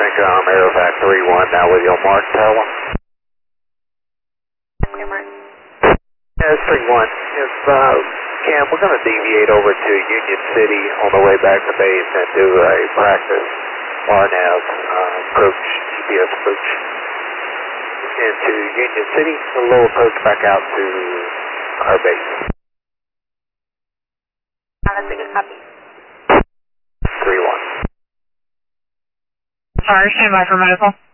Cam, Aerovac 3-1, now with you on Mark Tower. Yeah, it's 3-1. If, Cam, we're going to deviate over to Union City on the way back to base and do a practice RNAV approach, GPS approach into Union City, a low approach back out to our base. That's a good copy. 3-1. Sorry, stand by for medical.